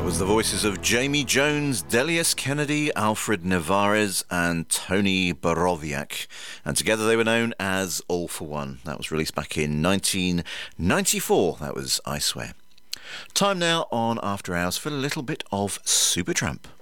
Was the voices of Jamie Jones, Delius Kennedy, Alfred Nevarez and Tony Borowiak, and together they were known as All for One. That was released back in 1994. That was I Swear. Time now on After Hours for a little bit of Supertramp.